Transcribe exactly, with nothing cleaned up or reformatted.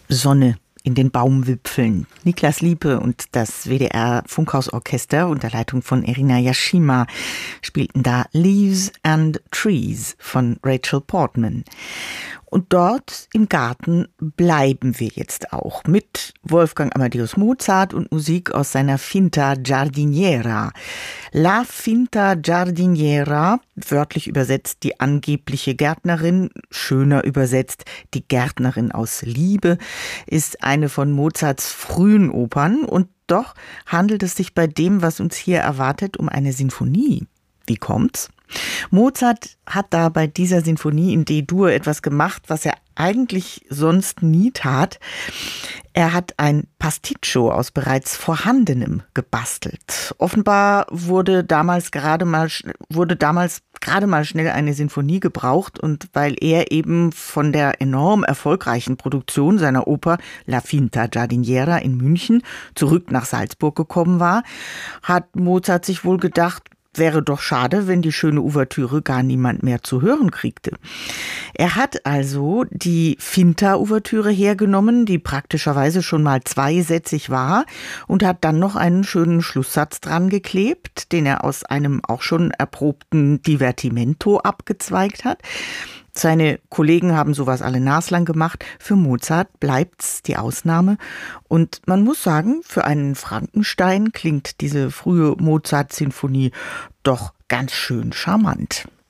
Sonne in den Baumwipfeln. Niklas Liepe und das W D R-Funkhausorchester unter Leitung von Erina Yashima spielten da Leaves and Trees von Rachel Portman. Und dort im Garten bleiben wir jetzt auch mit Wolfgang Amadeus Mozart und Musik aus seiner Finta Giardiniera. La Finta Giardiniera, wörtlich übersetzt die angebliche Gärtnerin, schöner übersetzt die Gärtnerin aus Liebe, ist eine von Mozarts frühen Opern und doch handelt es sich bei dem, was uns hier erwartet, um eine Sinfonie. Wie kommt's? Mozart hat da bei dieser Sinfonie in D-Dur etwas gemacht, was er eigentlich sonst nie tat. Er hat ein Pasticcio aus bereits Vorhandenem gebastelt. Offenbar wurde damals gerade mal, wurde damals gerade mal schnell eine Sinfonie gebraucht und weil er eben von der enorm erfolgreichen Produktion seiner Oper La Finta Giardiniera in München zurück nach Salzburg gekommen war, hat Mozart sich wohl gedacht, wäre doch schade, wenn die schöne Ouvertüre gar niemand mehr zu hören kriegte. Er hat also die Finta-Ouvertüre hergenommen, die praktischerweise schon mal zweisätzig war, und hat dann noch einen schönen Schlusssatz dran geklebt, den er aus einem auch schon erprobten Divertimento abgezweigt hat. Seine Kollegen haben sowas alle naslang gemacht. Für Mozart bleibt's die Ausnahme. Und man muss sagen, für einen Frankenstein klingt diese frühe Mozart-Sinfonie doch ganz schön charmant.